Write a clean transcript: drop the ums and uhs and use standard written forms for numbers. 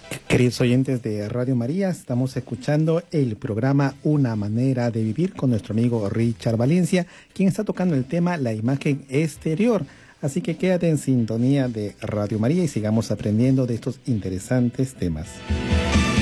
Queridos oyentes de Radio María, estamos escuchando el programa Una Manera de Vivir con nuestro amigo Richard Valencia, quien está tocando el tema la imagen exterior. Así que quédate en sintonía de Radio María y sigamos aprendiendo de estos interesantes temas.